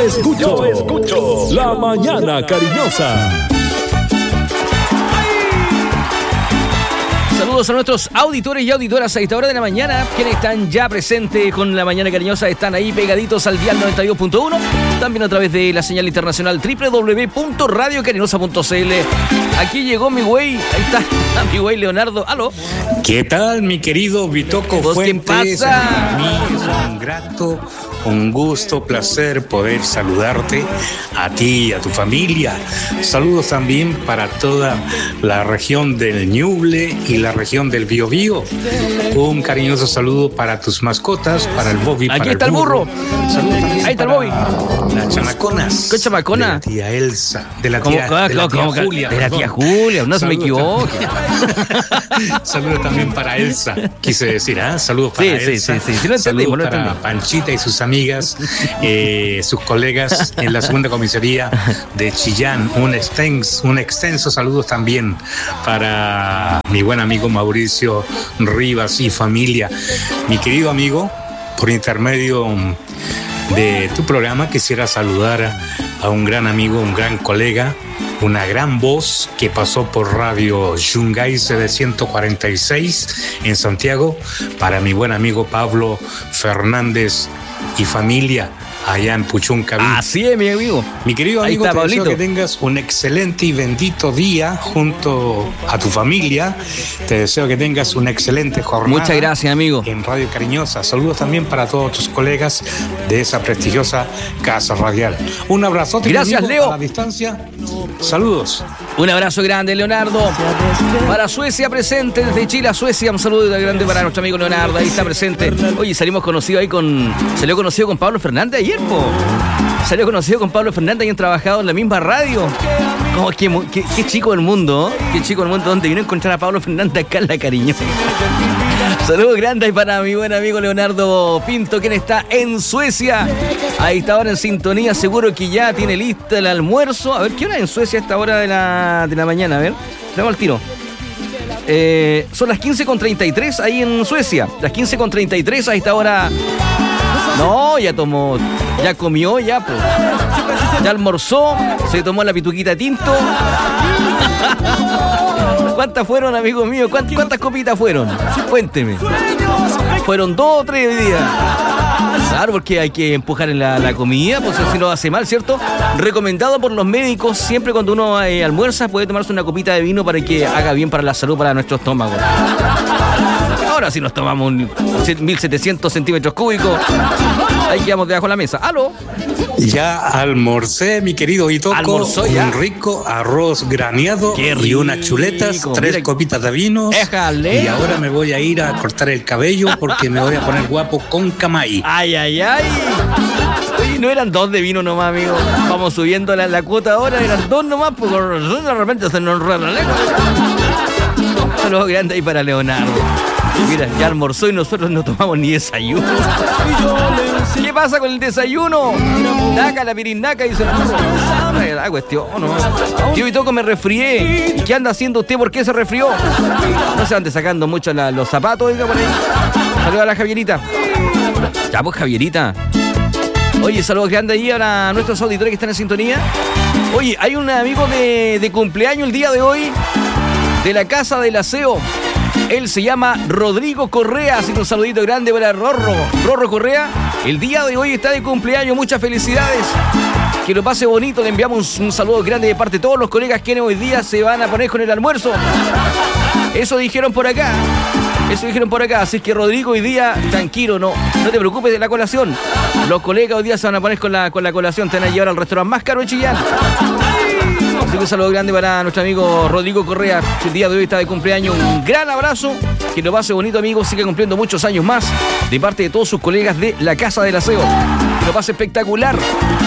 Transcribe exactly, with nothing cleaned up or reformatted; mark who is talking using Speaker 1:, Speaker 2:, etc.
Speaker 1: escucho, yo escucho La Mañana Cariñosa.
Speaker 2: Saludos a nuestros auditores y auditoras a esta hora de la mañana, quienes están ya presentes con La Mañana Cariñosa, están ahí pegaditos al dial noventa y dos punto uno, también a través de la señal internacional doble u doble u doble u punto radio cariñosa punto c l. Aquí llegó mi güey, ahí está mi güey Leonardo. ¿Aló?
Speaker 3: ¿Qué tal, mi querido Vitoco
Speaker 2: ¿Vos
Speaker 3: Fuentes?
Speaker 2: quién pasa?
Speaker 3: Para mí es un grato, un gusto, placer poder saludarte a ti y a tu familia. Saludos también para toda la región del Ñuble y la región del Biobío. Un cariñoso saludo para tus mascotas, para el Bobby.
Speaker 2: Aquí
Speaker 3: para
Speaker 2: está el burro. burro.
Speaker 3: Saludos también
Speaker 2: ahí está el
Speaker 3: para
Speaker 2: Bobby.
Speaker 3: Las chamaconas.
Speaker 2: ¿Qué chamacona?
Speaker 3: De la tía Elsa, de la
Speaker 2: ¿Cómo,
Speaker 3: tía,
Speaker 2: cómo,
Speaker 3: de la tía
Speaker 2: cómo,
Speaker 3: Julia.
Speaker 2: De la tía Julia, no se me equivoque.
Speaker 3: Saludos también para Elsa, quise decir, ¿ah? ¿eh? Saludos para
Speaker 2: sí,
Speaker 3: Elsa.
Speaker 2: Sí, sí, sí, sí. Lo
Speaker 3: Saludos
Speaker 2: entendimos,
Speaker 3: para
Speaker 2: lo
Speaker 3: Panchita y sus amigas, eh, sus colegas en la segunda comisaría de Chillán. Un extenso, un extenso saludo también para mi buen amigo Mauricio Rivas y familia. Mi querido amigo, por intermedio de tu programa quisiera saludar a un gran amigo, un gran colega, una gran voz que pasó por Radio Yungay setecientos cuarenta y seis en Santiago, para mi buen amigo Pablo Fernández y familia allá en Puchuncaví.
Speaker 2: Así es, mi amigo.
Speaker 3: Mi querido amigo,
Speaker 2: está,
Speaker 3: te
Speaker 2: Pablito.
Speaker 3: deseo que tengas un excelente y bendito día junto a tu familia. Te deseo que tengas una excelente jornada.
Speaker 2: Muchas gracias, amigo.
Speaker 3: En Radio Cariñosa. Saludos también para todos tus colegas de esa prestigiosa casa radial. Un abrazote.
Speaker 2: Gracias,
Speaker 3: amigo,
Speaker 2: Leo.
Speaker 3: a la distancia. Saludos.
Speaker 2: Un abrazo grande, Leonardo. Para Suecia presente, desde Chile a Suecia, un saludo grande para nuestro amigo Leonardo. Ahí está presente. Oye, salimos conocidos ahí con... Salió conocido con Pablo Fernández ayer, po. Salió conocido con Pablo Fernández y han trabajado en la misma radio. Como que, qué, qué chico del mundo, ¿eh? Qué chico del mundo, donde vino a encontrar a Pablo Fernández acá en La Cariñosa. Saludos grandes para mi buen amigo Leonardo Pinto, quien está en Suecia. Ahí está ahora en sintonía, seguro que ya tiene lista el almuerzo. A ver, ¿qué hora en Suecia a esta hora de la, de la mañana? A ver, vamos al tiro. Eh, son las quince con treinta y tres ahí en Suecia. Las quince con treinta y tres a esta hora. No, ya tomó, ya comió, ya, pues. Ya almorzó, se tomó la pituquita de tinto. ¿Cuántas fueron, amigos míos? ¿Cuántas, cuántas copitas fueron? Cuénteme. Fueron dos o tres hoy día. Claro, porque hay que empujar en la, la comida, pues si no hace mal, ¿cierto? Recomendado por los médicos, siempre cuando uno eh, almuerza puede tomarse una copita de vino para que haga bien para la salud, para nuestro estómago. Ahora sí nos tomamos mil setecientos centímetros cúbicos. Ahí quedamos debajo de la mesa. ¡Aló!
Speaker 3: Ya almorcé, mi querido Itoco.
Speaker 2: ¿Almorzó ya?
Speaker 3: Un rico arroz graneado y unas chuletas, tres
Speaker 2: Mira,
Speaker 3: copitas de vino.
Speaker 2: Déjale.
Speaker 3: Y ahora me voy a ir a cortar el cabello porque me voy a poner guapo con camay.
Speaker 2: ¡Ay, ay, ay! Oye, no eran dos de vino nomás, amigo. Vamos subiendo la, la cuota ahora, eran dos nomás, porque de repente se nos enreda la lengua. Saludos grandes ahí para Leonardo. Mira, ya almorzó y nosotros no tomamos ni desayuno. ¿Qué pasa con el desayuno? Naca, la pirinaca y se la cuestión, ¿no? Tío Vitoco, me resfrié. ¿Y qué anda haciendo usted? ¿Por qué se resfrió? No se ande sacando mucho la, los zapatos, oiga, por ahí. Saludos a la Javierita. Ya, pues, Javierita. Oye, saludos grandes ahí a nuestros auditores que están en sintonía. Oye, hay un amigo de, de cumpleaños el día de hoy de la Casa del Aseo. Él se llama Rodrigo Correa, así que un saludito grande para Rorro. Rorro Correa, el día de hoy está de cumpleaños, muchas felicidades. Que lo pase bonito, le enviamos un, un saludo grande de parte de todos los colegas que hoy día se van a poner con el almuerzo. Eso dijeron por acá, eso dijeron por acá, así que Rodrigo hoy día, tranquilo, no, no te preocupes de la colación. Los colegas hoy día se van a poner con la, con la colación, te van a llevar al restaurante más caro de Chillán. Así que un saludo grande para nuestro amigo Rodrigo Correa, que el día de hoy está de cumpleaños. Un gran abrazo, que lo pase bonito, amigo. Sigue cumpliendo muchos años más de parte de todos sus colegas de la Casa del Aseo. Que lo pase espectacular.